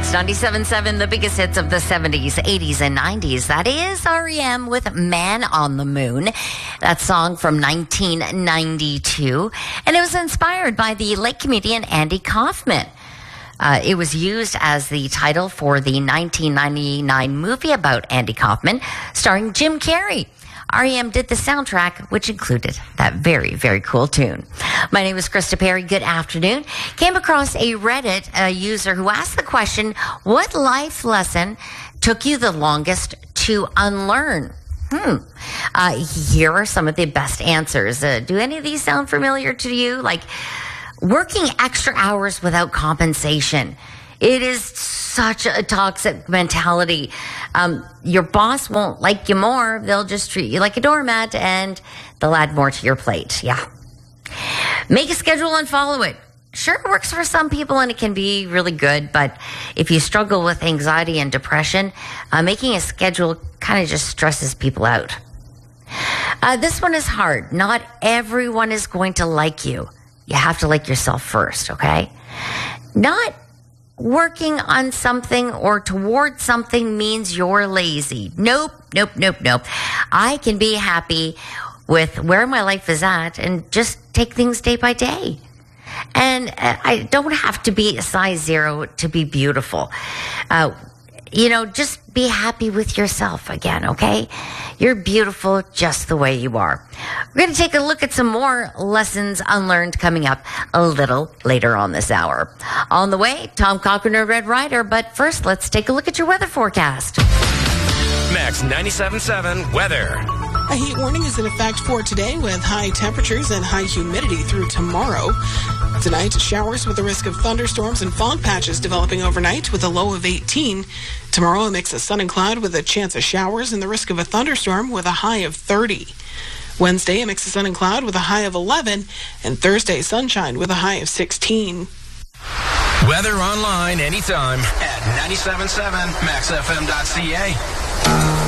It's 97.7, the biggest hits of the 70s, 80s, and 90s. That is R.E.M. with Man on the Moon. That song from 1992. And it was inspired by the late comedian Andy Kaufman. It was used as the title for the 1999 movie about Andy Kaufman, starring Jim Carrey. R.E.M. did the soundtrack, which included that very, very cool tune. My name is Krista Perry. Good afternoon. Came across a Reddit user who asked the question, what life lesson took you the longest to unlearn? Here are some of the best answers. Do any of these sound familiar to you? Like working extra hours without compensation. It is such a toxic mentality. Your boss won't like you more. They'll just treat you like a doormat and they'll add more to your plate. Yeah. Make a schedule and follow it. Sure, it works for some people and it can be really good, but if you struggle with anxiety and depression, making a schedule kind of just stresses people out. This one is hard. Not everyone is going to like you. You have to like yourself first, okay? Not working on something or towards something means you're lazy. Nope. I can be happy with where my life is at and just take things day by day. And I don't have to be a size 0 to be beautiful. Just be happy with yourself again, okay? You're beautiful just the way you are. We're going to take a look at some more lessons unlearned coming up a little later on this hour. On the way, Tom Cochran, Red Rider. But first, let's take a look at your weather forecast. Max 97.7 weather. A heat warning is in effect for today with high temperatures and high humidity through tomorrow. Tonight, showers with a risk of thunderstorms and fog patches developing overnight with a low of 18. Tomorrow, a mix of sun and cloud with a chance of showers and the risk of a thunderstorm with a high of 30. Wednesday, a mix of sun and cloud with a high of 11. And Thursday, sunshine with a high of 16. Weather online anytime at 97.7maxfm.ca.